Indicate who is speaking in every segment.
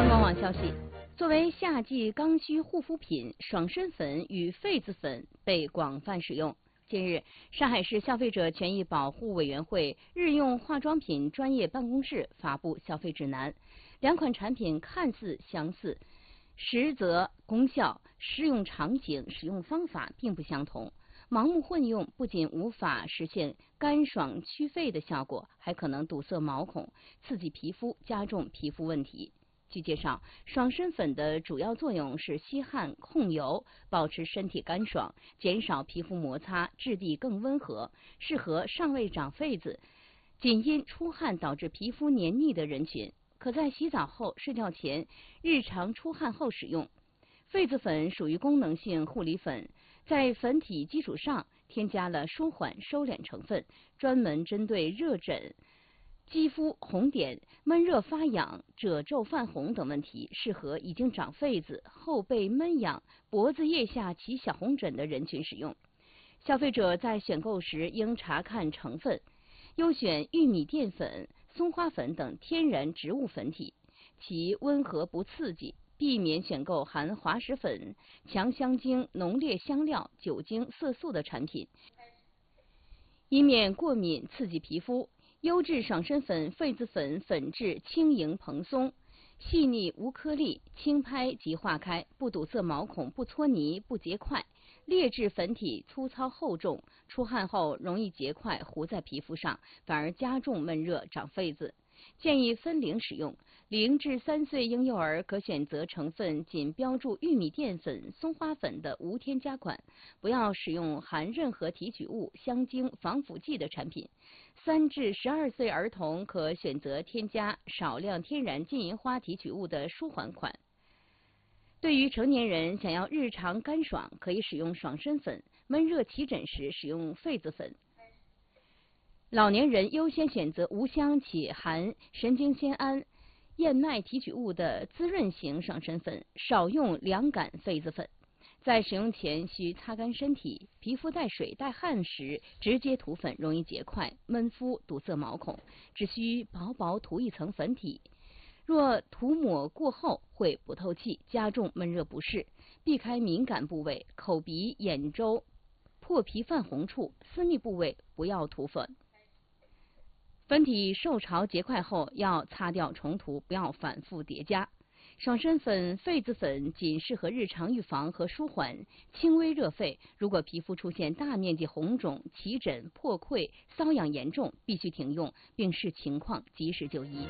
Speaker 1: 央广网消息，作为夏季刚需护肤品，爽身粉与痱子粉被广泛使用。近日，上海市消费者权益保护委员会日用化妆品专业办公室发布消费指南，两款产品看似相似，实则功效、适用场景、使用方法并不相同。盲目混用不仅无法实现干爽祛痱的效果，还可能堵塞毛孔，刺激皮肤，加重皮肤问题。据介绍，爽身粉的主要作用是吸汗控油，保持身体干爽，减少皮肤摩擦，质地更温和，适合尚未长痱子、仅因出汗导致皮肤黏腻的人群，可在洗澡后、睡觉前、日常出汗后使用。痱子粉属于功能性护理粉，在粉体基础上添加了舒缓收敛成分，专门针对热疹、肌肤红点、闷热发痒、褶皱泛红等问题，适合已经长痱子、后背闷痒、脖子腋下起小红疹的人群使用。消费者在选购时应查看成分，优选玉米淀粉、松花粉等天然植物粉体，其温和不刺激，避免选购含滑石粉、强香精、浓烈香料、酒精、色素的产品，以免过敏刺激皮肤。优质爽身粉痱子粉粉质轻盈蓬松，细腻无颗粒，轻拍即化开，不堵塞毛孔，不搓泥，不结块。劣质粉体粗糙厚重，出汗后容易结块糊在皮肤上，反而加重闷热长痱子。建议分龄使用，0至3岁婴幼儿可选择成分仅标注玉米淀粉、松花粉的无添加款，不要使用含任何提取物、香精、防腐剂的产品。3至12岁儿童可选择添加少量天然金银花提取物的舒缓款。对于成年人想要日常干爽，可以使用爽身粉；闷热起疹时使用痱子粉。老年人优先选择无香且含神经酰胺、燕麦提取物的滋润型爽身粉，少用凉感痱子粉。在使用前需擦干身体，皮肤带水带汗时直接涂粉容易结块、闷敷、堵塞毛孔，只需薄薄涂一层粉体。若涂抹过后会不透气，加重闷热不适，避开敏感部位，口鼻、眼周、破皮泛红处、私密部位不要涂粉。粉体受潮结块后要擦掉重涂，不要反复叠加。爽身粉痱子粉仅适合日常预防和舒缓轻微热痱，如果皮肤出现大面积红肿、起疹、破溃、瘙痒严重，必须停用，并视情况及时就医。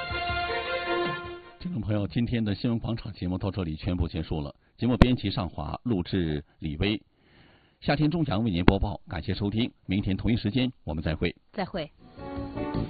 Speaker 2: 听众朋友，今天的新闻广场节目到这里全部结束了。节目编辑尚华，录制李威，夏天中阳为您播报，感谢收听，明天同一时间我们再会。
Speaker 1: 再会。